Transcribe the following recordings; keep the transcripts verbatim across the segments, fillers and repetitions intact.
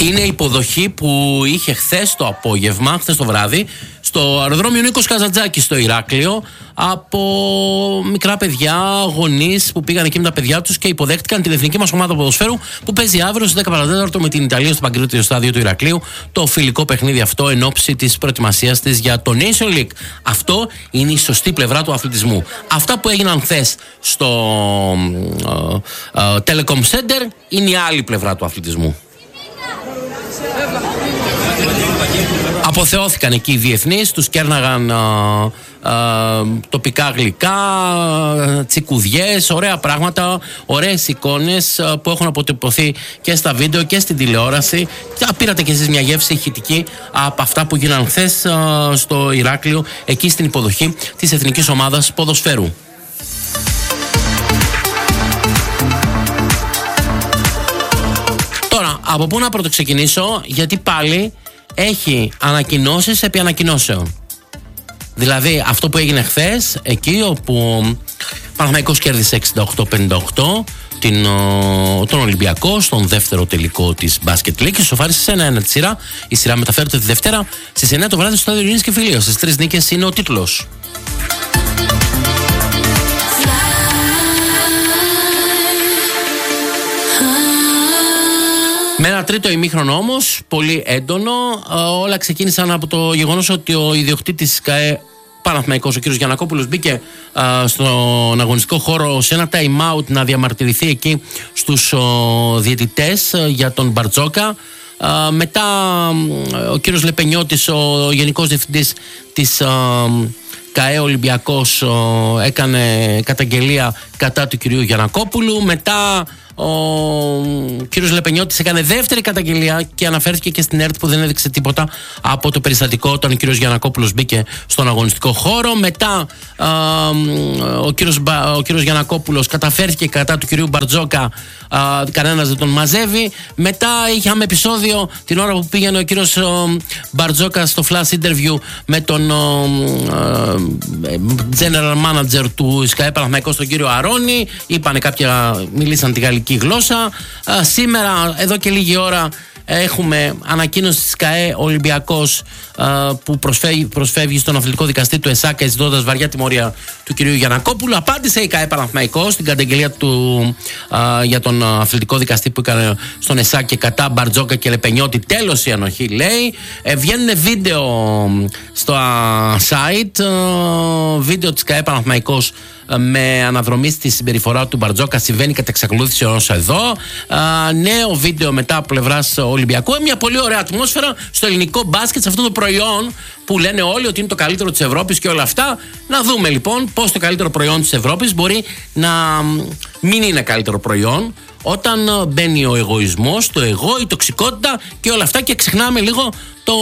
Είναι η υποδοχή που είχε χθες το απόγευμα, χθες το βράδυ, στο αεροδρόμιο Νίκος Καζαντζάκης στο Ηράκλειο, από μικρά παιδιά, γονείς που πήγαν εκεί με τα παιδιά τους και υποδέχτηκαν την εθνική μας ομάδα ποδοσφαίρου που παίζει αύριο στις δέκα παρά τέταρτο με την Ιταλία στο Παγκόσμιο Στάδιο του Ηρακλείου. Το φιλικό παιχνίδι αυτό εν ώψη της προετοιμασίας της για το Nation League. Αυτό είναι η σωστή πλευρά του αθλητισμού. Αυτά που έγιναν χθες στο uh, uh, Telecom Center είναι η άλλη πλευρά του αθλητισμού. Αποθεώθηκαν εκεί οι διεθνείς, τους κέρναγαν α, α, τοπικά γλυκά, τσικουδιές, ωραία πράγματα, ωραίες εικόνες α, που έχουν αποτυπωθεί και στα βίντεο και στην τηλεόραση. Και πήρατε και εσείς μια γεύση ηχητική από αυτά που γίνανε χθες α, στο Ηράκλειο, εκεί στην υποδοχή της Εθνικής Ομάδας Ποδοσφαίρου. Τώρα, από πού να πρωτοξεκινήσω, γιατί πάλι έχει ανακοινώσεις επί ανακοινώσεων. Δηλαδή αυτό που έγινε χθες, εκεί όπου ο Παναθηναϊκός κέρδισε εξήντα οκτώ πενήντα οκτώ την, τον Ολυμπιακό στον δεύτερο τελικό της Basket League και σοφάρισε σε ένα ένα τη σειρά. Η σειρά μεταφέρεται τη Δευτέρα στις εννιά το βράδυ στο Στάδιο Ειρήνης και Φιλίας. Στις τρεις νίκες είναι ο τίτλος. Με ένα τρίτο ημίχρονο όμως, πολύ έντονο, όλα ξεκίνησαν από το γεγονός ότι ο ιδιοκτήτης ΚΑΕ Παναθηναϊκός, ο κ. Γιαννακόπουλος, μπήκε α, στον αγωνιστικό χώρο σε ένα time out να διαμαρτυρηθεί εκεί στους ο, διαιτητές α, για τον Μπαρτζόκα. Α, μετά ο κ. Λεπενιώτης, ο γενικός διευθυντής της α, ΚΑΕ Ολυμπιακός, α, έκανε καταγγελία κατά του κ. Γιαννακόπουλου. Μετά ο κύριος Λεπενιώτης έκανε δεύτερη καταγγελία και αναφέρθηκε και στην ΕΡΤ που δεν έδειξε τίποτα από το περιστατικό όταν ο κύριος Γιαννακόπουλος μπήκε στον αγωνιστικό χώρο. Μετά α, ο, κύριος, ο κύριος Γιαννακόπουλος καταφέρθηκε κατά του κυρίου Μπαρτζόκα, α, κανένας δεν τον μαζεύει. Μετά είχαμε επεισόδιο την ώρα που πήγαινε ο κύριος ο, Μπαρτζόκα στο flash interview με τον ο, ο, general manager του ΣΚΑΕ Παναθηναϊκός, τον κύριο Αρώνη. Είπανε κάποια, μιλήσαν τη γαλλική γλώσσα. Α, σήμερα, εδώ και λίγη ώρα, έχουμε ανακοίνωση της ΚΑΕ Ολυμπιακός α, που προσφεύγει, προσφεύγει στον αθλητικό δικαστή του ΕΣΑΚΑ ζητώντας βαριά τιμωρία του κυρίου Γιαννακόπουλου. Απάντησε η ΚΑΕ Παναθηναϊκός στην καταγγελία του α, για τον αθλητικό δικαστή που έκανε στον ΕΣΑΚΑ κατά Μπαρτζόκα και Λεπενιώτη. Τέλος η ανοχή, λέει. Ε, βγαίνουν βίντεο στο α, site, α, βίντεο της ΚΑΕ Παναθηναϊκός με αναδρομή στη συμπεριφορά του Μπαρτζόκα. Συμβαίνει κατά εξακολούθηση όσο εδώ. Α, νέο βίντεο μετά από πλευράς Ολυμπιακού. Μια πολύ ωραία ατμόσφαιρα στο ελληνικό μπάσκετ, σε αυτό το προϊόν που λένε όλοι ότι είναι το καλύτερο της Ευρώπης και όλα αυτά. Να δούμε λοιπόν πώς το καλύτερο προϊόν της Ευρώπης μπορεί να μην είναι καλύτερο προϊόν όταν μπαίνει ο εγωισμός, το εγώ, η τοξικότητα και όλα αυτά και ξεχνάμε λίγο το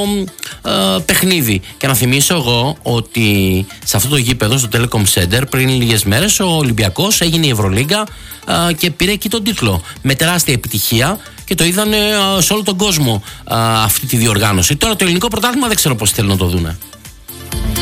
ε, παιχνίδι. Και να θυμίσω εγώ ότι σε αυτό το γήπεδο, στο Telecom Center, πριν λίγες μέρες ο Ολυμπιακός έγινε η Ευρωλίγκα ε, και πήρε εκεί τον τίτλο με τεράστια επιτυχία και το είδανε ε, σε όλο τον κόσμο ε, αυτή τη διοργάνωση. Τώρα το ελληνικό πρωτάθλημα δεν ξέρω πώς θέλουν να το δούνε.